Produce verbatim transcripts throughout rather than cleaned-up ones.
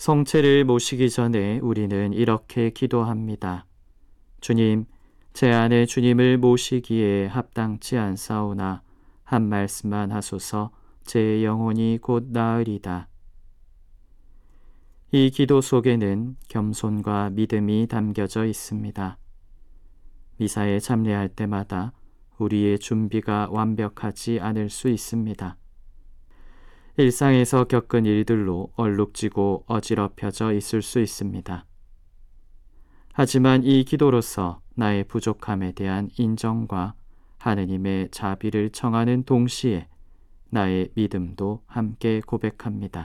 성체를 모시기 전에 우리는 이렇게 기도합니다. 주님, 제 안에 주님을 모시기에 합당치 않사오나 한 말씀만 하소서. 제 영혼이 곧 나으리다. 이 기도 속에는 겸손과 믿음이 담겨져 있습니다. 미사에 참여할 때마다 우리의 준비가 완벽하지 않을 수 있습니다. 일상에서 겪은 일들로 얼룩지고 어지럽혀져 있을 수 있습니다. 하지만 이 기도로서 나의 부족함에 대한 인정과 하느님의 자비를 청하는 동시에 나의 믿음도 함께 고백합니다.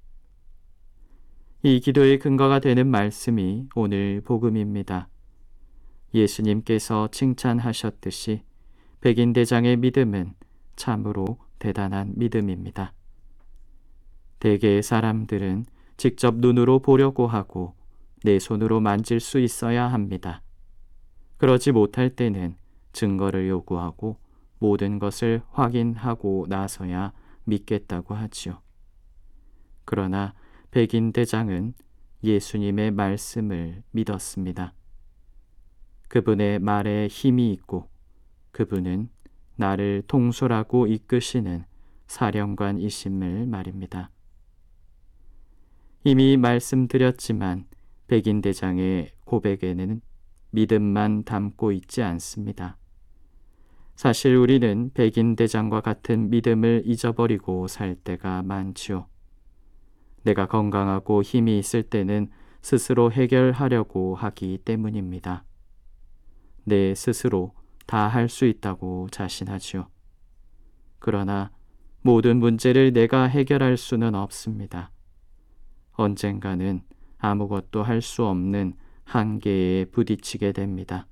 이 기도의 근거가 되는 말씀이 오늘 복음입니다. 예수님께서 칭찬하셨듯이 백인대장의 믿음은 참으로 대단한 믿음입니다. 대개의 사람들은 직접 눈으로 보려고 하고 내 손으로 만질 수 있어야 합니다. 그러지 못할 때는 증거를 요구하고 모든 것을 확인하고 나서야 믿겠다고 하지요. 그러나 백인대장은 예수님의 말씀을 믿었습니다. 그분의 말에 힘이 있고 그분은 나를 통솔하고 이끄시는 사령관이심을 말입니다. 이미 말씀드렸지만 백인대장의 고백에는 믿음만 담고 있지 않습니다. 사실 우리는 백인대장과 같은 믿음을 잊어버리고 살 때가 많지요. 내가 건강하고 힘이 있을 때는 스스로 해결하려고 하기 때문입니다. 내 스스로 다 할 수 있다고 자신하지요. 그러나 모든 문제를 내가 해결할 수는 없습니다. 언젠가는 아무것도 할 수 없는 한계에 부딪히게 됩니다.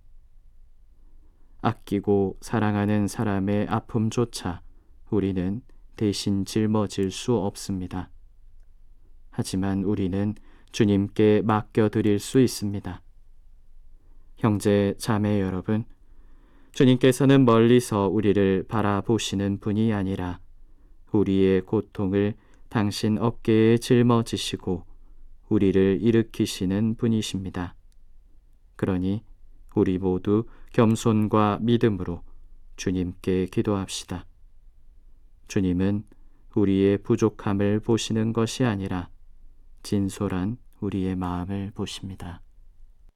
아끼고 사랑하는 사람의 아픔조차 우리는 대신 짊어질 수 없습니다. 하지만 우리는 주님께 맡겨드릴 수 있습니다. 형제, 자매 여러분, 주님께서는 멀리서 우리를 바라보시는 분이 아니라 우리의 고통을 당신 어깨에 짊어지시고 우리를 일으키시는 분이십니다. 그러니 우리 모두 겸손과 믿음으로 주님께 기도합시다. 주님은 우리의 부족함을 보시는 것이 아니라 진솔한 우리의 마음을 보십니다.